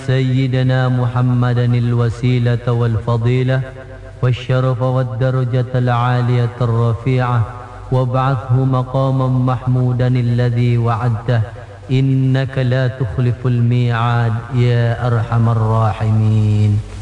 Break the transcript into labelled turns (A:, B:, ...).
A: سيدنا محمدا الوسيلة والفضيلة والشرف والدرجة العالية الرفيعة وابعثه مقاما محمودا الذي وعدته إنك لا تخلف الميعاد يا أرحم الراحمين.